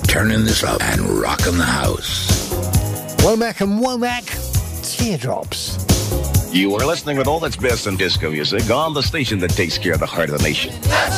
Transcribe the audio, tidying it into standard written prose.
turning this up and rocking the house. Womack and Womack, Teardrops. You are listening with all that's best in disco music on the station that takes care of the heart of the nation.